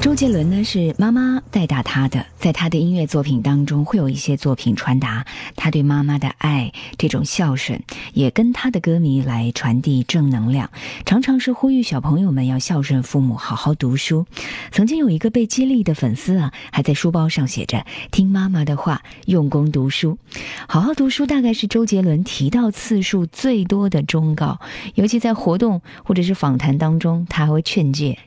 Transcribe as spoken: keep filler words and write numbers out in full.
周杰伦呢是妈妈带大他的，在他的音乐作品当中会有一些作品传达他对妈妈的爱，这种孝顺也跟他的歌迷来传递正能量，常常是呼吁小朋友们要孝顺父母，好好读书。曾经有一个被激励的粉丝啊，还在书包上写着听妈妈的话，用功读书。好好读书大概是周杰伦提到次数最多的忠告，尤其在活动或者是访谈当中，他还会劝诫